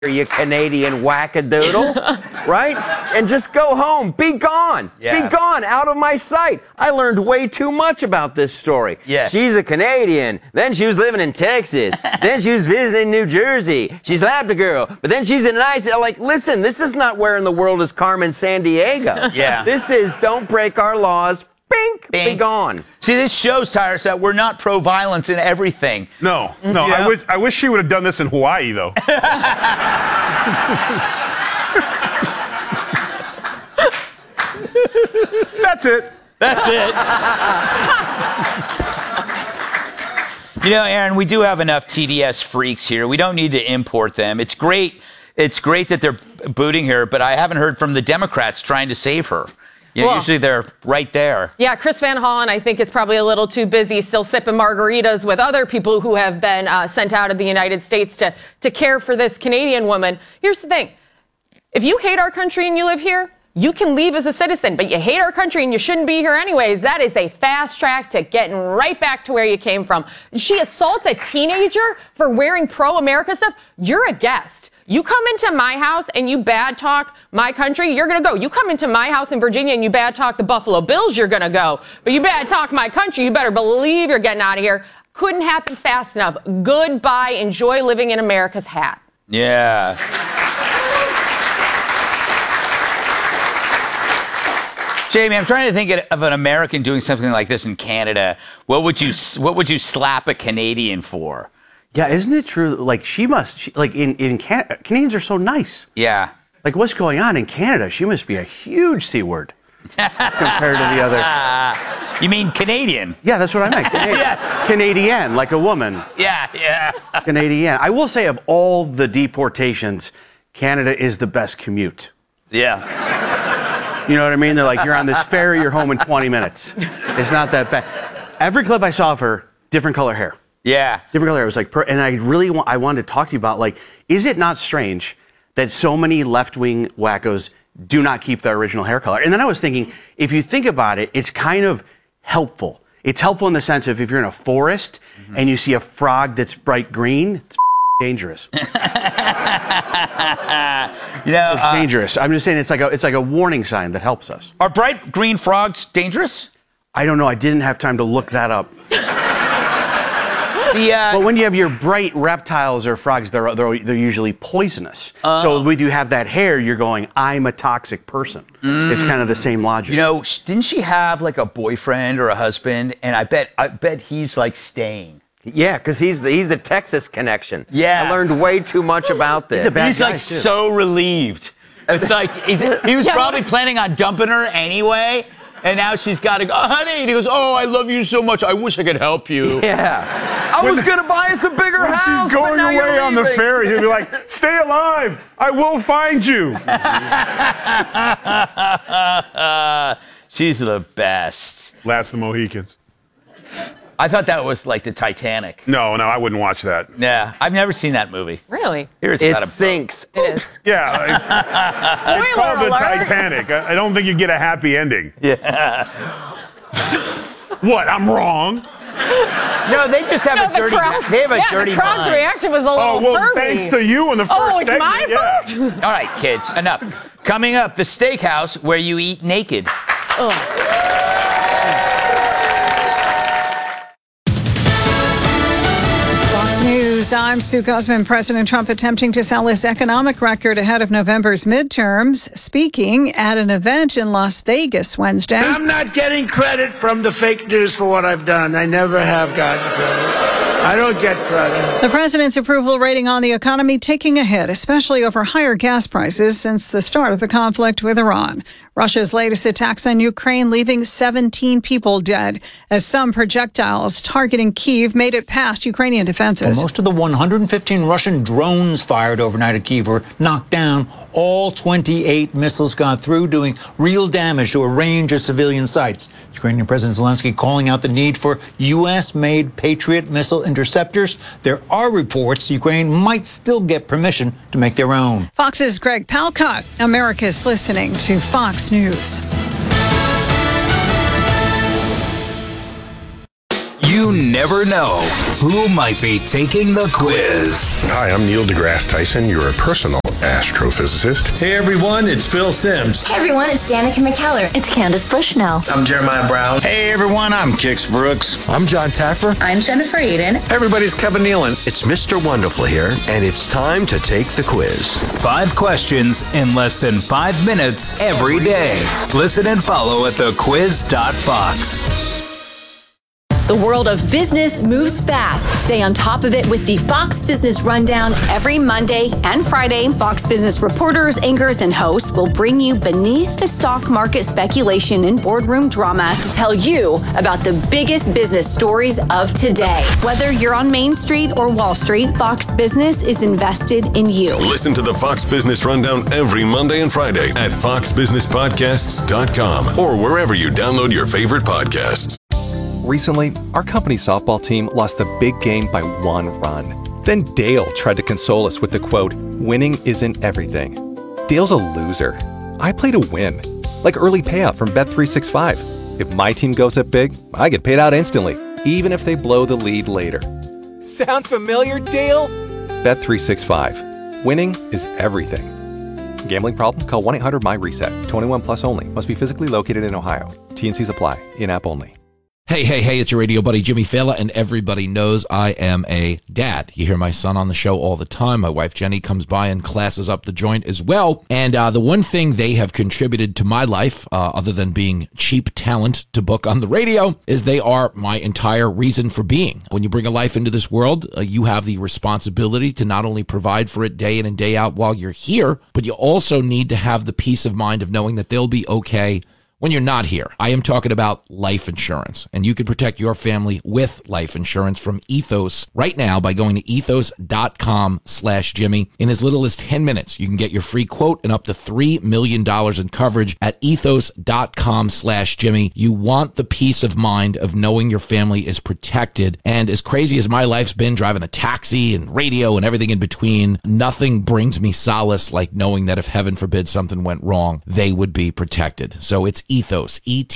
you Canadian wackadoodle, right? And just go home. Be gone. Yeah. Be gone, out of my sight. I learned way too much about this story. Yeah. She's a Canadian. Then she was living in Texas. Then she was visiting New Jersey. She slapped a girl. But then she's in an ice. Like, listen, this is not where in the world is Carmen Sandiego. Yeah. This is don't break our laws. Bink, be gone. See, this shows, Tyrus, that we're not pro-violence in everything. No. Yeah. I wish she would have done this in Hawaii, though. That's it. That's it. You know, Aaron, we do have enough TDS freaks here. We don't need to import them. It's great. It's great that they're booting her, but I haven't heard from the Democrats trying to save her. You know, Well, usually they're right there. Yeah, Chris Van Hollen, I think, is probably a little too busy still sipping margaritas with other people who have been sent out of the United States to care for this Canadian woman. Here's the thing. If you hate our country and you live here, you can leave as a citizen, but you hate our country and you shouldn't be here anyways. That is a fast track to getting right back to where you came from. She assaults a teenager for wearing pro-America stuff. You're a guest. You come into my house and you bad talk my country, you're going to go. You come into my house in Virginia and you bad talk the Buffalo Bills, you're going to go. But you bad talk my country, you better believe you're getting out of here. Couldn't happen fast enough. Goodbye. Enjoy living in America's hat. Yeah. Jamie, I'm trying to think of an American doing something like this in Canada. What would you slap a Canadian for? Yeah, isn't it true? Like in Canada, Canadians are so nice. Yeah. Like what's going on in Canada? She must be a huge C word compared to the other. You mean Canadian? Yeah, that's what I meant. Canadian. Yes. Canadian, like a woman. Yeah. Canadian. I will say, of all the deportations, Canada is the best commute. Yeah. You know what I mean? They're like, you're on this ferry, you're home in 20 minutes. It's not that bad. Every clip I saw of her, different color hair. Yeah. Different color hair. It was like, and I wanted to talk to you about, like, is it not strange that so many left-wing wackos do not keep their original hair color? And then I was thinking, if you think about it, it's kind of helpful. It's helpful in the sense of if you're in a forest and you see a frog that's bright green, it's dangerous. You know, It's dangerous. I'm just saying it's like a warning sign that helps us. Are bright green frogs dangerous? I don't know. I didn't have time to look that up. But when you have your bright reptiles or frogs, they're usually poisonous. So when you have that hair, you're going, I'm a toxic person. It's kind of the same logic. You know, didn't she have like a boyfriend or a husband? And I bet he's like staying. Yeah, because he's the Texas connection. Yeah. I learned way too much about this. He's like so relieved. It's like he was probably planning on dumping her anyway. And now she's got to go, oh, honey. And he goes, oh, I love you so much. I wish I could help you. Yeah. I was going to buy us a bigger When house. she's going away on the ferry, he'll be like, stay alive. I will find you. She's the best. Last of the Mohicans. I thought that was like the Titanic. No, I wouldn't watch that. Yeah, I've never seen that movie. Really? Here's It sinks. Oops. Yeah. It's called the Titanic. I don't think you get a happy ending. Yeah. What? I'm wrong? No, they just have a dirty. They have a dirty the crowd's mind. reaction was a little Oh, well, pervy. thanks to you in the first Oh, it's segment. my yeah. fault? All right, kids, enough. Coming up, the steakhouse where you eat naked. Fox News, I'm Sue Guzman. President Trump attempting to sell his economic record ahead of November's midterms, speaking at an event in Las Vegas Wednesday. I'm not getting credit from the fake news for what I've done. I never have gotten credit. I don't get credit. The president's approval rating on the economy taking a hit, especially over higher gas prices since the start of the conflict with Iran. Russia's latest attacks on Ukraine leaving 17 people dead as some projectiles targeting Kyiv made it past Ukrainian defenses. Well, most of the 115 Russian drones fired overnight at Kyiv were knocked down. All 28 missiles got through, doing real damage to a range of civilian sites. Ukrainian President Zelensky calling out the need for U.S.-made Patriot missile interceptors. There are reports Ukraine might still get permission to make their own. Fox's Greg Palcott. America's listening to Fox News. You You never know who might be taking the quiz. Hi, I'm Neil deGrasse Tyson, your personal astrophysicist. Hey everyone, it's Phil Simms. Hey everyone, it's Danica McKellar. It's Candace Bushnell. I'm Jeremiah Brown. Hey everyone, I'm Kix Brooks. I'm John Taffer. I'm Jennifer Aiden. Hey everybody, it's Kevin Nealon. It's Mr. Wonderful here, and it's time to take the quiz. 5 questions in less than 5 minutes every day. Listen and follow at thequiz.fox. The world of business moves fast. Stay on top of it with the Fox Business Rundown every Monday and Friday. Fox Business reporters, anchors, and hosts will bring you beneath the stock market speculation and boardroom drama to tell you about the biggest business stories of today. Whether you're on Main Street or Wall Street, Fox Business is invested in you. Listen to the Fox Business Rundown every Monday and Friday at foxbusinesspodcasts.com or wherever you download your favorite podcasts. Recently, our company's softball team lost the big game by 1 run. Then Dale tried to console us with the quote, "Winning isn't everything." Dale's a loser. I play to win, like early payout from Bet365. If my team goes up big, I get paid out instantly, even if they blow the lead later. Sound familiar, Dale? Bet365. Winning is everything. Gambling problem? Call 1-800-MY-RESET. 21 plus only. Must be physically located in Ohio. T&Cs apply. In-app only. Hey, it's your radio buddy Jimmy Fallon, and everybody knows I am a dad. You hear my son on the show all the time. My wife Jenny comes by and classes up the joint as well. And the one thing they have contributed to my life, other than being cheap talent to book on the radio, is they are my entire reason for being. When you bring a life into this world, you have the responsibility to not only provide for it day in and day out while you're here, but you also need to have the peace of mind of knowing that they'll be okay when you're not here. I am talking about life insurance, and you can protect your family with life insurance from Ethos right now by going to ethos.com/Jimmy. In as little as 10 minutes, you can get your free quote and up to $3 million in coverage at ethos.com/Jimmy. You want the peace of mind of knowing your family is protected. And as crazy as my life's been driving a taxi and radio and everything in between, nothing brings me solace like knowing that if heaven forbid something went wrong, they would be protected. So it's Ethos,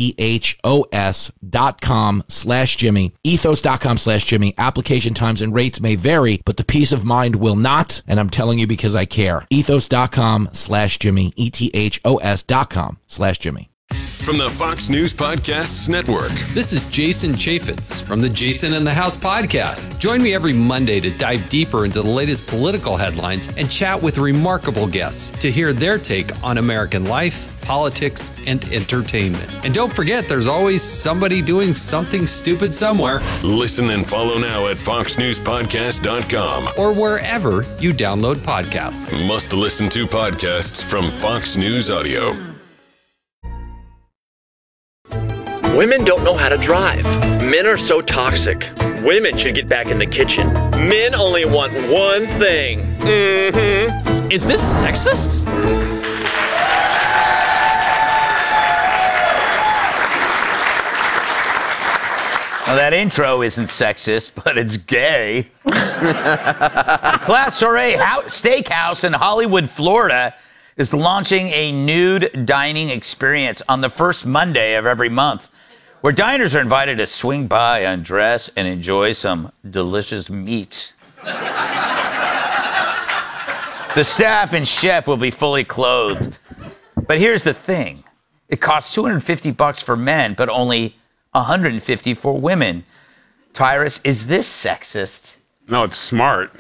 ethos.com/Jimmy, ethos.com/Jimmy. Application times and rates may vary, but the peace of mind will not, and I'm telling you because I care. Ethos.com/Jimmy, ethos.com/Jimmy. From the Fox News Podcasts Network. This is Jason Chaffetz from the Jason in the House podcast. Join me every Monday to dive deeper into the latest political headlines and chat with remarkable guests to hear their take on American life, politics, and entertainment. And don't forget, there's always somebody doing something stupid somewhere. Listen and follow now at foxnewspodcast.com or wherever you download podcasts. Must listen to podcasts from Fox News Audio. Women don't know how to drive. Men are so toxic. Women should get back in the kitchen. Men only want one thing. Is this sexist? Well, that intro isn't sexist, but it's gay. Class Soiree Steakhouse in Hollywood, Florida is launching a nude dining experience on the first Monday of every month, where diners are invited to swing by, undress, and enjoy some delicious meat. The staff and chef will be fully clothed. But here's the thing. It costs $250 for men, but only $150 for women. Tyrus, is this sexist? No, it's smart.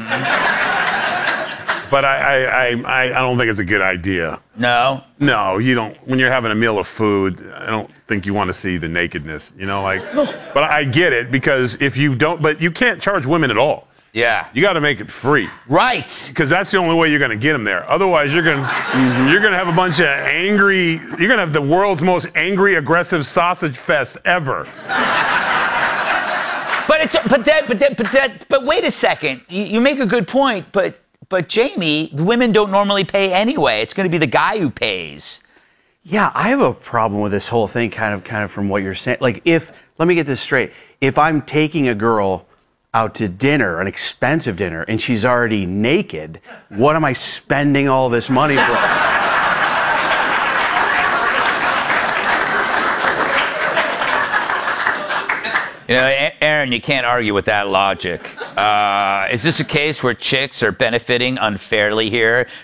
But I don't think it's a good idea. No? No, you don't. When you're having a meal of food, I don't think you want to see the nakedness, but I get it, because if you don't, but you can't charge women at all. Yeah. You got to make it free. Right. Because that's the only way you're going to get them there. Otherwise, you're going to have a bunch of angry, you're going to have the world's most angry, aggressive sausage fest ever. But wait a second. You make a good point, but Jamie, women don't normally pay anyway. It's going to be the guy who pays. Yeah, I have a problem with this whole thing kind of from what you're saying. Like, let me get this straight. If I'm taking a girl out to dinner, an expensive dinner, and she's already naked, what am I spending all this money for? You know, Aaron, you can't argue with that logic. Is this a case where chicks are benefiting unfairly here